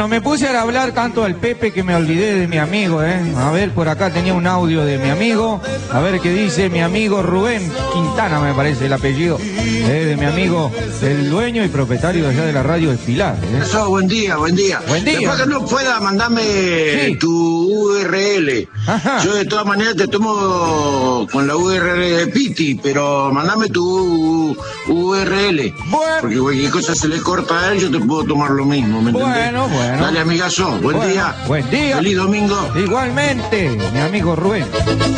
Bueno, me puse a hablar tanto al Pepe que me olvidé de mi amigo, ¿eh? A ver, por acá tenía un audio de mi amigo. A ver qué dice mi amigo Rubén Quintana, me parece el apellido. De mi amigo, el dueño y propietario allá de la radio Espilar. Eso, buen día, buen día. Buen día. Después que no pueda, mandame tu URL. Ajá. Yo de todas maneras te tomo con la URL de Piti, pero mandame tu URL. Bueno. Porque cualquier cosa se le corta a él, yo te puedo tomar lo mismo, ¿me entendés? Bueno. Dale, amigazo, buen día. Buen día. Feliz domingo. Igualmente, mi amigo Rubén.